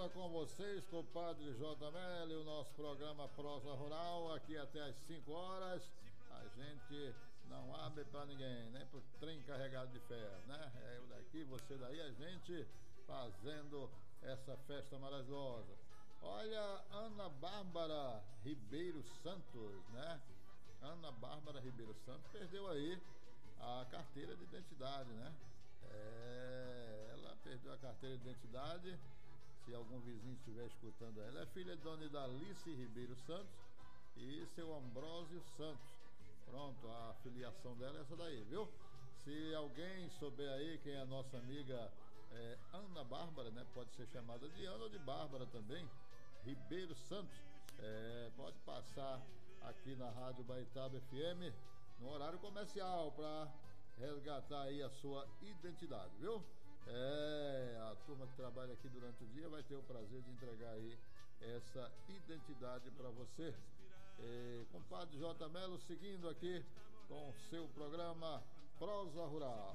volta com vocês, compadre JML, o nosso programa Prosa Rural, aqui até às 5 horas. A gente não abre para ninguém, nem pro trem carregado de ferro, né? É eu daqui, você daí, a gente fazendo essa festa maravilhosa. Olha, Ana Bárbara Ribeiro Santos, né? Ana Bárbara Ribeiro Santos perdeu aí a carteira de identidade, né? Ela perdeu a carteira de identidade. Se algum vizinho estiver escutando ela, é filha de Dona Idalice Ribeiro Santos e seu Ambrósio Santos. Pronto, a filiação dela é essa daí, viu? Se alguém souber aí quem é a nossa amiga Ana Bárbara, né? Pode ser chamada de Ana ou de Bárbara também, Ribeiro Santos, pode passar aqui na Rádio Baitaba FM no horário comercial para resgatar aí a sua identidade, viu? A turma que trabalha aqui durante o dia vai ter o prazer de entregar aí essa identidade para você. Compadre J. Melo seguindo aqui com o seu programa Prosa Rural.